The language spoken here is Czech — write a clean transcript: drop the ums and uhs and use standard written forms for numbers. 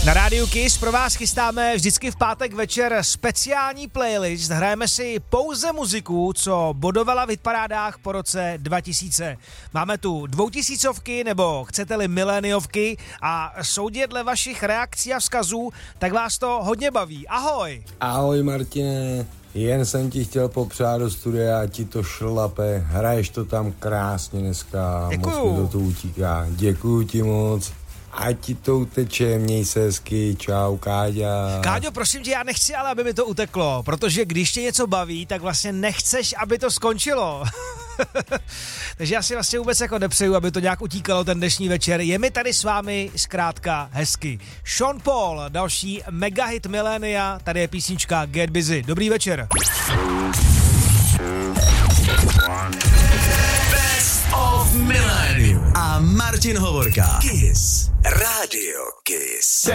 Na Rádiu Kiss pro vás chystáme vždycky v pátek večer speciální playlist. Hrajeme si pouze muziku, co bodovala v hitparádách po roce 2000. Máme tu 2000 nebo chcete-li miléniovky a soudě dle vašich reakcí a vzkazů, tak vás to hodně baví. Ahoj! Ahoj Martine, jen jsem ti chtěl popřát do studia, ať ti to šlape, hraješ to tam krásně dneska, Děkuju. moc mi to utíká, děkuju ti moc. Ať ti to uteče, měj se hezky, čau, Káďa. Káďo, prosím tě, já nechci, ale aby mi to uteklo, protože když tě něco baví, tak vlastně nechceš, aby to skončilo. Takže já si vlastně vůbec jako nepřeju, aby to nějak utíkalo ten dnešní večer. Je mi tady s vámi zkrátka hezky. Sean Paul, další megahit milénia, tady je písnička Get Busy. Dobrý večer. Best of Millennium a Martin Hovorka. Kiss. Radio Kiss.